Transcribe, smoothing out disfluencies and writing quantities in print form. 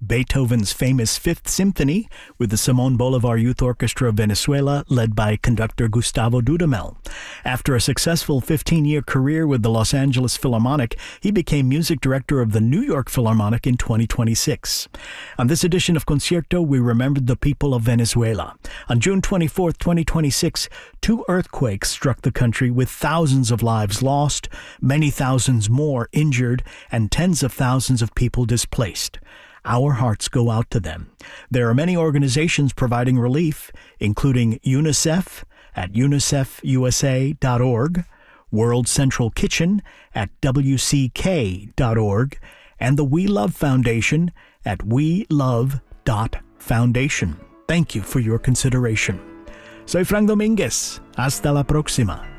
Beethoven's famous Fifth Symphony with the Simon Bolivar Youth Orchestra of Venezuela, led by conductor Gustavo Dudamel. After a successful 15-year career with the Los Angeles Philharmonic, he became music director of the New York Philharmonic in 2026. On this edition of Concierto, we remembered the people of Venezuela. On June 24, 2026, 2 earthquakes struck the country with thousands of lives lost, many thousands more injured, and tens of thousands of people displaced. Our hearts go out to them. There are many organizations providing relief, including UNICEF at unicefusa.org, World Central Kitchen at wck.org, and the We Love Foundation at welove.foundation. Thank you for your consideration. Soy Frank Dominguez. Hasta la próxima.